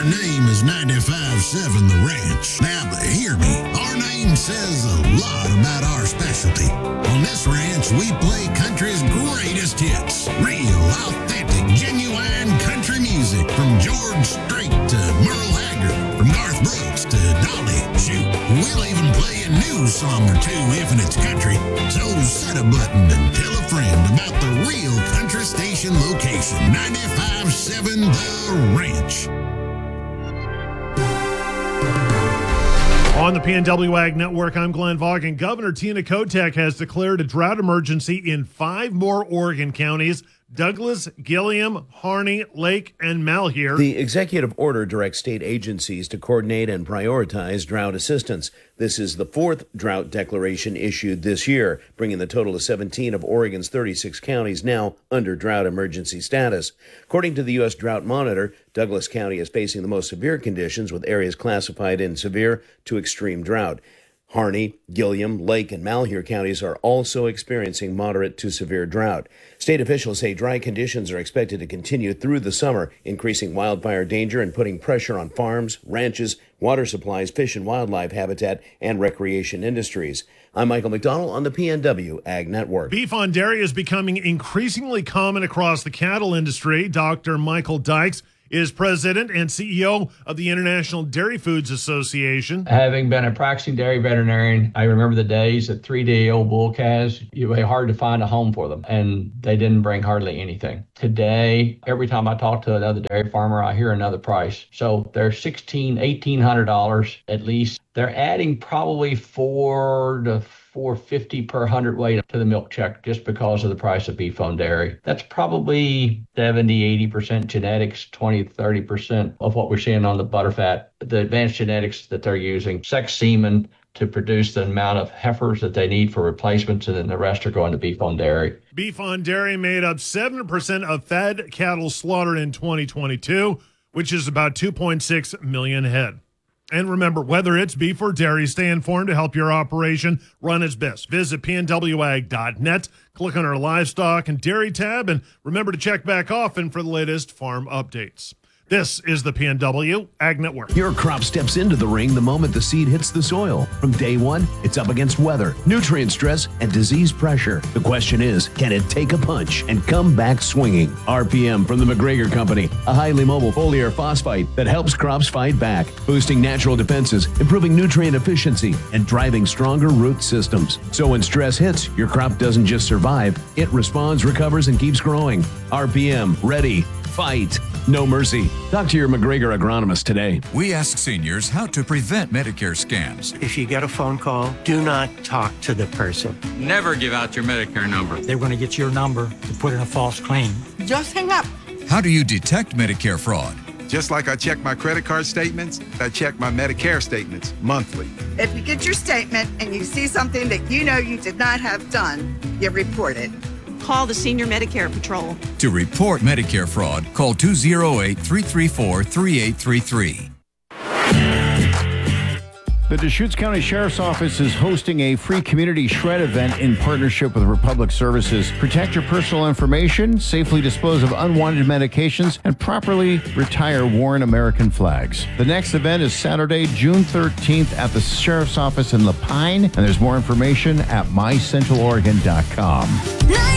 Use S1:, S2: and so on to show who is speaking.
S1: Our name is 95.7 The Ranch. Now, but hear me. Our name says a lot about our specialty. On this ranch, we play country's greatest hits. Real, authentic, genuine country music. From George Strait to Merle Haggard. From Garth Brooks to Dolly. Shoot, we'll even play a new song or two if it's country. So set a button and tell a friend about the real country station location. 95.7 The Ranch.
S2: On the PNW Ag Network, I'm Glenn Vaughan. Governor Tina Kotek has declared a drought emergency in 5 more Oregon counties: Douglas, Gilliam, Harney, Lake, and Malheur.
S3: The executive order directs state agencies to coordinate and prioritize drought assistance. This is the 4th drought declaration issued this year, bringing the total to 17 of Oregon's 36 counties now under drought emergency status. According to the U.S. Drought Monitor, Douglas County is facing the most severe conditions, with areas classified in severe to extreme drought. Harney, Gilliam, Lake, and Malheur counties are also experiencing moderate to severe drought. State officials say dry conditions are expected to continue through the summer, increasing wildfire danger and putting pressure on farms, ranches, water supplies, fish and wildlife habitat, and recreation industries. I'm Michael McDonald on the PNW Ag Network.
S2: Beef on dairy is becoming increasingly common across the cattle industry. Dr. Michael Dykes is president and CEO of the International Dairy Foods Association.
S4: Having been a practicing dairy veterinarian, I remember the days that 3-day-old bull calves, it was hard to find a home for them, and they didn't bring hardly anything. Today, every time I talk to another dairy farmer, I hear another price. So they're $1,600, $1,800 at least. They're adding probably $400 to $450 per hundredweight to the milk check just because of the price of beef on dairy. That's probably 70-80% genetics, 20-30% of what we're seeing on the butterfat. The advanced genetics that they're using, sex semen to produce the amount of heifers that they need for replacements, and then the rest are going to beef on dairy.
S2: Beef on dairy made up 7% of fed cattle slaughtered in 2022, which is about 2.6 million head. And remember, whether it's beef or dairy, stay informed to help your operation run its best. Visit pnwag.net, click on our livestock and dairy tab, and remember to check back often for the latest farm updates. This is the PNW Ag Network.
S5: Your crop steps into the ring the moment the seed hits the soil. From day one, it's up against weather, nutrient stress, and disease pressure. The question is, can it take a punch and come back swinging? RPM from the McGregor Company, a highly mobile foliar phosphite that helps crops fight back, boosting natural defenses, improving nutrient efficiency, and driving stronger root systems. So when stress hits, your crop doesn't just survive, it responds, recovers, and keeps growing. RPM, ready, fight, no mercy. Talk to your McGregor agronomist today.
S6: We ask seniors how to prevent Medicare scams.
S7: If you get a phone call, do not talk to the person.
S8: Never give out your Medicare number.
S9: They're going to get your number to put in a false claim.
S10: Just hang up.
S6: How do you detect Medicare fraud?
S11: Just like I check my credit card statements, I check my Medicare statements monthly.
S10: If you get your statement and you see something that you know you did not have done, you report it.
S12: Call the Senior Medicare Patrol.
S6: To report Medicare fraud, call 208-334-3833.
S13: The Deschutes County Sheriff's Office is hosting a free community shred event in partnership with Republic Services. Protect your personal information, safely dispose of unwanted medications, and properly retire worn American flags. The next event is Saturday, June 13th at the Sheriff's Office in La Pine, and there's more information at mycentraloregon.com.